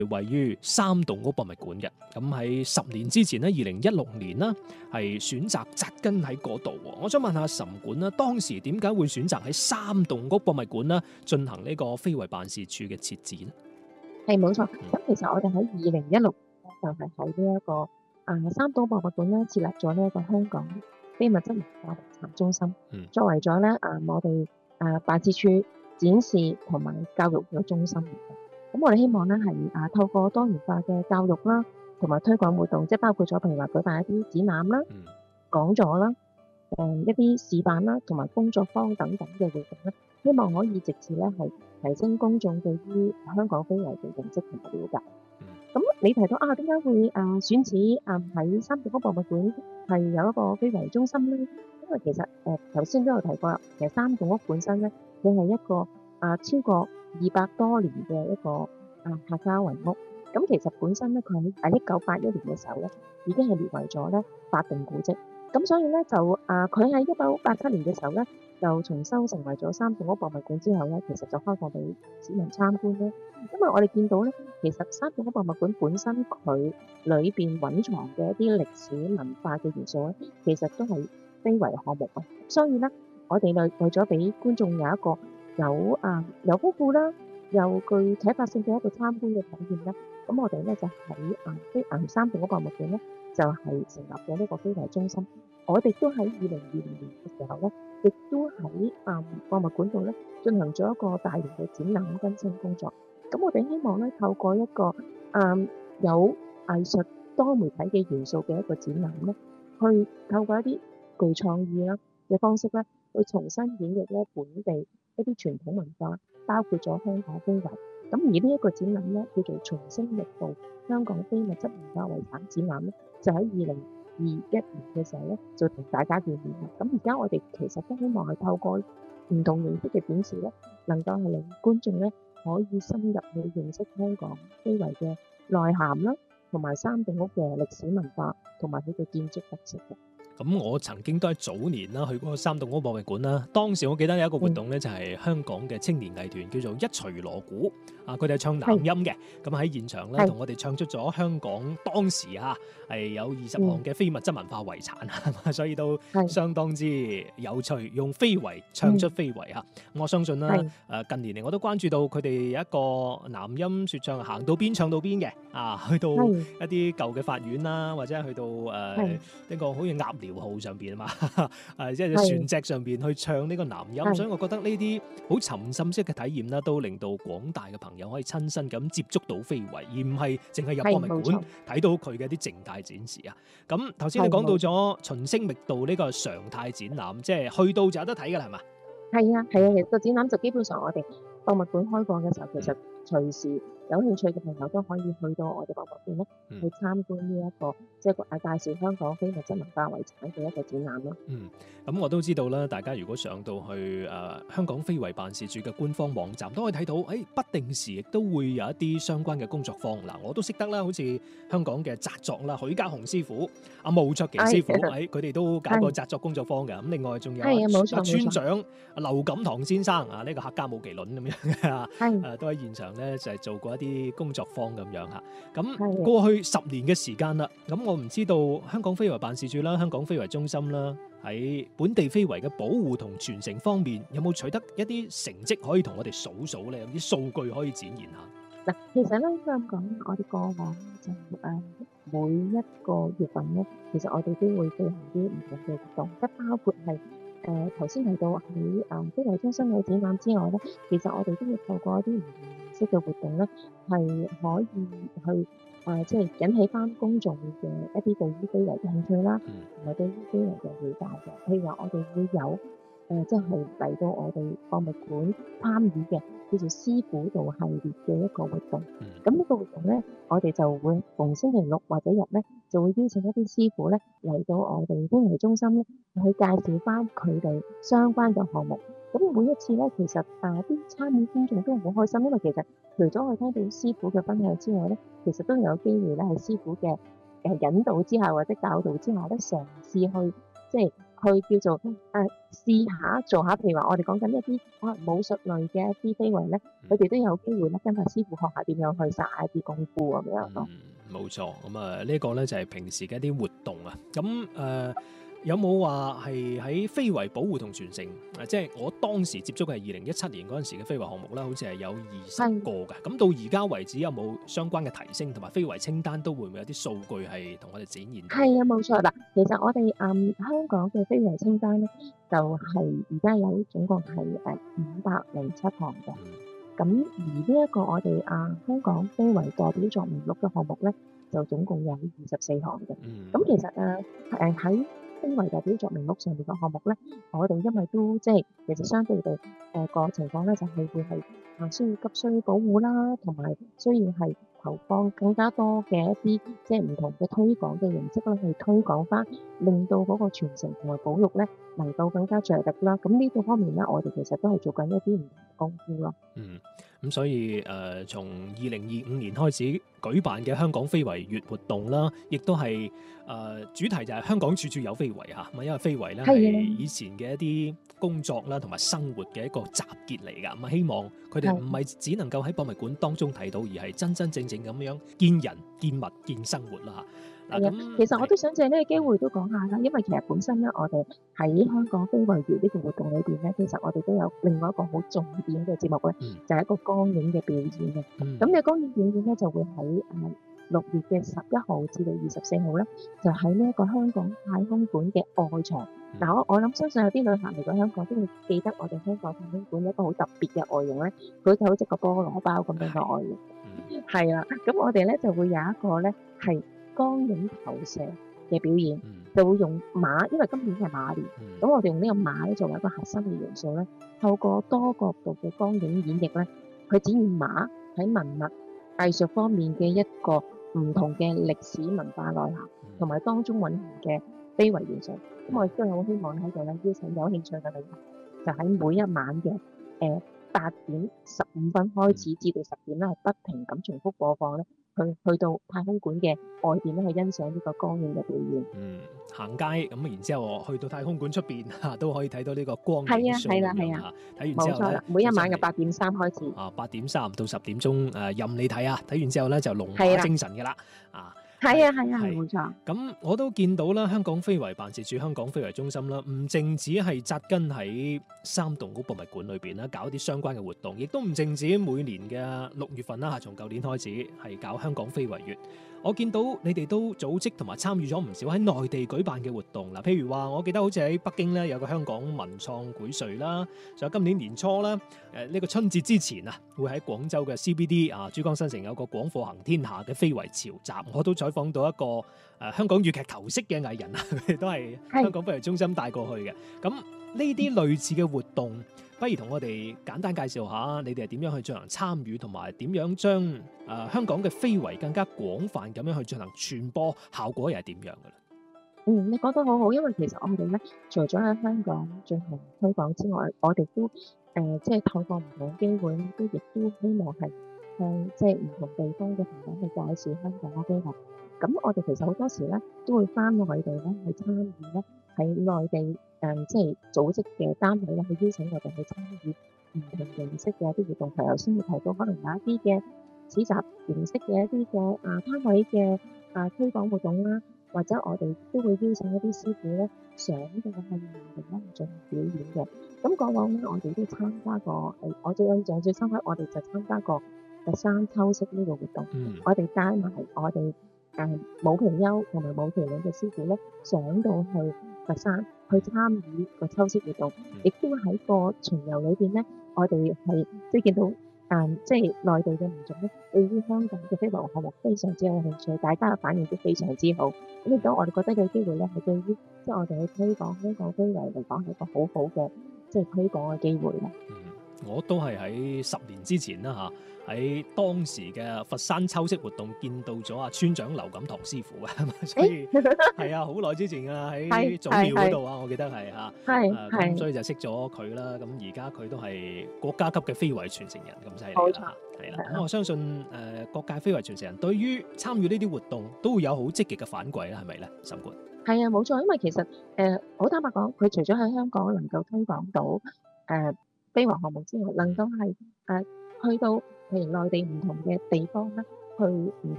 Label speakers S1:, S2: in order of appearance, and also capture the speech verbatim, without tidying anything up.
S1: 位於三棟屋博物館嘅。咁喺十年之前咧，二零一六年啦，係選擇扎根喺嗰度。我想問下岑館啦，當時點解會選擇喺三棟屋博物館啦進行呢個非遺辦事處嘅設置呢？
S2: 係冇錯，咁其實我哋喺二零一六年就係喺呢一個啊三島博物館咧設立咗呢一個香港非物質文化遺產中心，
S1: 嗯
S2: 作為咗咧啊我哋啊辦事處展示同埋教育嘅中心嚟嘅。咁我哋希望咧係啊透過多元化嘅教育啦，同埋推廣活動，即係包括咗譬如話舉辦一啲展覽啦、
S1: 嗯
S2: 講座啦、誒一啲示範啦，同埋工作坊等等嘅活動咧，希望可以藉此咧係提升公眾對於香港非遺嘅認識同埋了解。
S1: 嗯
S2: 咁你提到啊，點解會啊選址啊喺三棟屋博物館係有一個非遺中心咧？因為其實誒頭先都有提過啦，其實三棟屋本身咧，佢係一個啊超過二百多年嘅一個啊客家遺屋。咁其實本身咧，佢喺喺一九八一年嘅時候咧，已經係列為咗咧法定古蹟。咁所以咧就啊，佢喺一九八七年嘅時候咧，就重修成為咗三棟屋博物館之後咧，其實就開放俾市民參觀咧。因為我哋見到咧，其實三棟屋博物館本身佢裏邊蘊藏嘅一啲歷史文化嘅元素咧，其實都係非遺項目啊。所以咧，我哋為為咗俾觀眾有一個有啊有豐富啦，又具啟發性嘅一個參觀嘅體驗咧，咁我哋咧就喺啊非啊三棟屋博物館咧，就係成立咗呢個非遺中心。我哋都喺二零二零年嘅時候咧，亦都喺啊博物館度咧進行咗一個大型嘅展覽更新工作。咁我哋希望咧透過一個啊有藝術多媒體嘅元素嘅一個展覽咧，去透過一啲具創意啦嘅方式咧，去重新演繹咧本地一啲傳統文化，包括咗香港非遺。咁而呢一個展覽咧叫做重新譯導香港非物質文化遺產展覽咧，就喺二零二一年嘅時候咧，就同大家見面啦。咁而家我哋其實都希望係透過唔同形式嘅展示咧，能夠係令觀眾咧可以深入去認識香港非遺嘅內涵啦，同埋三棟屋嘅歷史文化同埋佢嘅建築特色嘅。
S1: 咁我曾經都喺早年啦去嗰個三棟屋博物館啦，當時我記得有一個活動咧，就係香港嘅青年藝團叫做一錘鑼鼓啊，佢哋係唱南音嘅，咁喺現場咧同我哋唱出咗香港當時嚇係有二十項嘅非物質文化遺產，嗯、所以都相當之有趣，用非遺唱出非遺嚇。嗯、我相信啦，誒近年嚟我都關注到佢哋有一個南音説唱行到邊唱到邊嘅啊，去到一啲舊嘅法院啦，或者去到誒呢個好似鴨寮號上邊啊嘛，誒即係船隻上邊去唱呢個南音，所以我覺得呢啲好沉浸式嘅體驗啦，都令到廣大嘅朋友可以親身咁接觸到非遺，而唔係淨係入博物館睇到佢嘅啲靜態展示啊。咁頭先你講到咗秦聲覓道呢個常態展覽，即係去到就有得睇㗎啦，係嘛？
S2: 係啊，係啊，其實個展覽就基本上我哋博物館開放嘅時候，其實隨時有興趣嘅朋友都可以去到我哋博物館咧，去參觀呢一個即係誒介紹香港非物質文化遺產嘅一個展覽咯。
S1: 嗯，咁我都知道啦，大家如果上到去誒、呃、香港非遺辦事處嘅官方網站，都可以睇到，誒、哎、不定時亦都會有一啲相關嘅工作坊。嗱，我都識得啦，好似香港嘅紮作啦，許家雄師傅、阿毛卓琪師傅，誒佢哋都搞過紮作工作坊嘅。咁另外仲有阿村長阿劉錦堂先生啊，呢、這個客家舞麒麟咁樣嘅，誒、呃、都喺現場咧就係、是、做過一啲工作坊咁樣嚇。咁過去十年嘅時間啦，咁我唔知道香港非遺辦事處啦、香港非遺中心啦，喺本地非遺嘅保護同傳承方面，有冇取得一啲成績可以同我哋數數咧？有啲數據可以展現下。
S2: 嗱，其實咧應該咁講，我哋過往就誒每一個月份咧，其實我哋都會舉行啲唔同嘅活動，即包括係誒頭先提到喺誒非遺中心嘅展覽之外咧，其實我哋都會透過一啲唔同形式嘅活動咧，係可以去誒即係引起翻公眾嘅一啲對於非遺嘅興趣啦，同埋對於非遺嘅了解嘅。譬如話，我哋會有誒即係嚟到我哋博物館參與嘅叫做師傅道系列嘅一個活動。咁呢個活動咧，我哋就會逢星期六或者日咧，就會邀請一啲師傅咧嚟到我哋非遺中心咧，去介紹翻佢哋相關嘅項目。咁每一次咧，其實啊啲參與觀眾都係好開心，因為其實除咗我聽到師傅嘅分享之外咧，其實都有機會咧喺師傅嘅誒引導之下或者教導之下咧，嘗試去即係去叫做誒、呃、試下做下，譬如話我哋講緊一啲可能武術類嘅一啲非遺咧，佢哋都有機會咧跟阿師傅學下點樣去耍一啲功夫咁樣咯。
S1: 嗯，冇錯。咁啊，呢個咧就係平時嘅一啲活動啊。咁誒。呃有冇話係喺非遺保護同傳承？啊，即係我當時接觸嘅係二零一七年嗰陣時嘅非遺項目啦，好似係有二十個嘅。咁到而家為止有冇相關嘅提升，同埋非遺清單都會唔會有啲數據係同我哋展現？
S2: 係啊，冇錯啦。其實我哋嗯香港嘅非遺清單咧，就係而家有總共係誒五百零七項嘅。咁、嗯、而呢一個我哋啊香港非遺代表作名錄嘅項目咧，就總共有二十四項嘅。咁、嗯、其實誒誒喺非遺代表作名錄上面嘅項目咧，我哋因為都即係其實相對地誒個、呃、情況咧，就係會係啊需要急需保護啦，同埋需要係投放更加多嘅一啲即係唔同嘅推廣嘅形式咧，去推廣翻，令到嗰個傳承同埋保育咧能夠更加着力啦。咁呢個方面咧，我哋其實都係做緊一啲唔同嘅功夫咯。嗯。
S1: 咁所以誒、呃，從二零二五年開始舉辦嘅香港非遺月活動啦，亦都係誒、呃、主題就係香港處處有非遺嚇。咁因為非遺咧係以前嘅一啲工作啦同埋生活嘅一個集結嚟㗎。咁啊，希望佢哋唔係只能夠喺博物館當中睇到，而係真真正正咁樣見人、見物、見生活啦嚇。
S2: 係啊，其實我都想借呢個機會都講下啦，因為其實本身咧，我哋喺香港非遺月呢個活動裏邊咧，其實我哋都有另外一個好重點嘅節目咧，嗯、就係一個光影嘅表演嘅。咁嘅、嗯、光影表演咧，就會喺誒六月嘅十一號至到二十四號咧，就喺呢一個香港太空館嘅外牆。嗱、嗯，我我諗相信有啲旅客嚟到香港都會記得我哋香港太空館一個好特別嘅外形咧，佢就好似個菠蘿包咁樣嘅外形。係啦、嗯，咁我哋咧就會有一個咧係光影投射嘅表演，嗯、就會用馬，因為今年係馬年，咁、嗯、我哋用呢個馬咧作為一個核心嘅元素咧，透過多角度嘅光影演繹咧，去展現馬喺文物藝術方面嘅一個唔同嘅歷史文化內涵，同埋、嗯、當中蘊含嘅非遺元素。咁我亦都係好希望喺度咧邀請有興趣嘅旅客，就喺每一晚嘅誒八點十五分開始至到十點咧，係不停咁重複播放咧。去去到太空館嘅外邊咧，去欣賞呢個光影嘅表演。嗯，
S1: 行街咁，然之後去到太空館出邊嚇都可以睇到呢個光影。
S2: 係啊，係啦，係啊。睇完之後咧，每一晚嘅八點三開始。
S1: 啊，八點三到十點鐘誒，任你睇啊！睇完之後咧就龍馬精神嘅啦。啊，
S2: 係啊，係啊，冇錯。
S1: 咁我都見到啦，香港非遺辦事處、香港非遺中心啦，唔淨止係紮根喺三棟屋博物館裏邊啦，搞啲相關嘅活動，亦都唔淨止每年嘅六月份啦嚇，從舊年開始係搞香港非遺月。我見到你哋都組織同埋參與咗唔少喺內地舉辦嘅活動嗱，譬如話，我記得好似喺北京咧有個香港文創薈萃啦，仲有今年年初啦，誒、這、呢個春節之前啊，會喺廣州嘅 C B D 啊珠江新城有個廣貨行天下嘅非遺潮集，我都採訪到一個誒、呃、香港粵劇頭飾嘅藝人啊，佢哋都係香港非遺中心帶過去嘅。咁呢啲類似嘅活動，不如同我哋簡單介紹下，你哋係點樣去進行參與，同埋點樣將誒、呃、香港嘅非遺更加廣泛咁樣去進行傳播，效果又係點樣嘅咧？
S2: 嗯，你講得好好，因為其實我哋咧，除咗喺香港進行推廣之外，我哋都誒、呃、即係透過唔同嘅機會咧，都亦都希望係向即係唔同地方嘅朋友去介紹香港嘅非遺。咁我哋其實好多時咧都會翻內地咧去參與咧喺內地誒、呃、即係組織嘅單位咧去邀請我哋去參與唔同形式嘅一啲活動。頭先你提到可能有一啲嘅市集形式嘅一啲嘅啊攤位嘅啊推廣活動啦，或者我哋都會邀請一啲師傅咧上到去內地咧進行表演嘅。咁過往咧我哋都參加過誒，我最印象最深刻，我哋就參加過佛山秋式呢個活動。嗯、我哋帶埋我哋誒武耆優同埋武耆嶺嘅師傅咧，上到去佛山去參與個秋式活動，亦、嗯、都喺個巡遊裏邊咧，我哋係即係見到誒、嗯，即係內地嘅民眾咧，對於香港嘅非遺項目非常之有興趣，大家嘅反應都非常之好。咁亦都我哋覺得嘅機會咧，係對於即係我哋去推廣香港非遺嚟講係一個好好嘅即係推廣嘅機會啦。嗯，
S1: 我都係喺十年之前啦嚇。喺當時嘅佛山秋式活動見到咗阿村長劉錦堂師傅啊，所以係啊，好耐之前啊，喺祖廟嗰度啊，我記得係嚇，係咁所以就識咗佢啦。咁而家佢都係國家級嘅非遺傳承人咁犀利啦，係啦。咁我相信誒各界非遺傳承人對於參與呢啲活動都會有好積極嘅反饋啦，係咪咧，岑冠？
S2: 係啊，冇錯，因為其實誒好坦白講，佢除咗喺香港能夠推廣到誒飛航項目之外，能夠係誒去到譬如內地唔同嘅地方咧，去唔